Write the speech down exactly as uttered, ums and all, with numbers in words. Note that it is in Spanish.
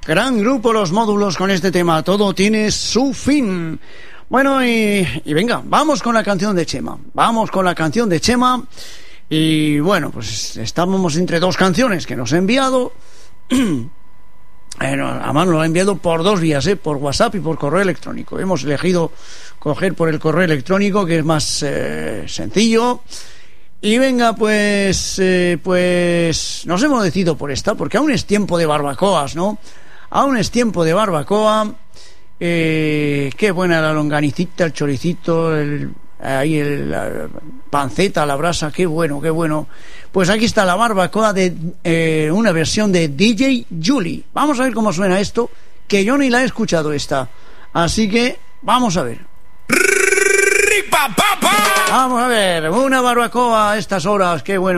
Gran grupo Los Módulos con este tema, todo tiene su fin. Bueno, y, y venga, vamos con la canción de Chema. Vamos con la canción de Chema. Y bueno, pues estábamos entre dos canciones que nos ha enviado. Bueno, además nos lo ha enviado por dos vías, ¿eh? Por WhatsApp y por correo electrónico. Hemos elegido coger por el correo electrónico, que es más eh, sencillo. Y venga, pues, eh, pues nos hemos decidido por esta, porque aún es tiempo de barbacoas, ¿no? Aún es tiempo de barbacoa. Eh, qué buena la longanicita, el choricito, el, ahí el, la panceta, la brasa, qué bueno, qué bueno. Pues aquí está la barbacoa de eh, una versión de D J Julie. Vamos a ver cómo suena esto, que yo ni la he escuchado esta. Así que vamos a ver. Vamos a ver, una barbacoa a estas horas, qué bueno.